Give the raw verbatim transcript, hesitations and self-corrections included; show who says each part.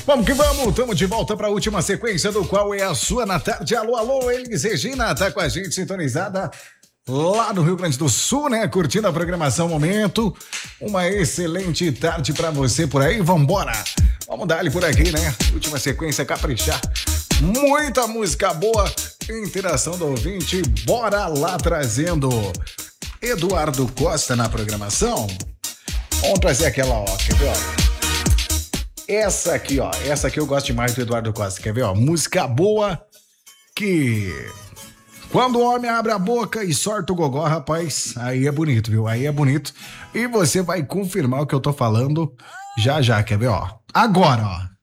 Speaker 1: Vamos que vamos, estamos de volta para a última sequência do Qual é a Sua na tarde. Alô, alô, Elis Regina, tá com a gente sintonizada lá no Rio Grande do Sul, né? Curtindo a programação Momento. Uma excelente tarde para você por aí, vambora. Vamos dar ali por aqui, né? Última sequência, caprichar. Muita música boa, interação do ouvinte, bora lá trazendo Eduardo Costa na programação. Vamos trazer aquela, ó, quer ver, ó? Essa aqui, ó, essa aqui eu gosto demais do Eduardo Costa, quer ver, ó? Música boa que... Quando o homem abre a boca e sorta o gogó, rapaz, aí é bonito, viu? Aí é bonito. E você vai confirmar o que eu tô falando já já, quer ver, ó? Agora, ó.